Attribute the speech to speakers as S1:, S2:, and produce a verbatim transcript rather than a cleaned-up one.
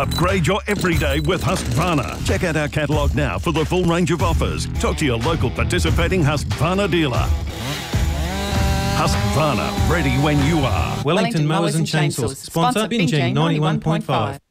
S1: Upgrade your everyday with Husqvarna. Check out our catalogue now for the full range of offers. Talk to your local participating Husqvarna dealer. Husqvarna, ready when you are.
S2: Wellington Mowers and Chainsaws, sponsor Binjing ninety-one point five.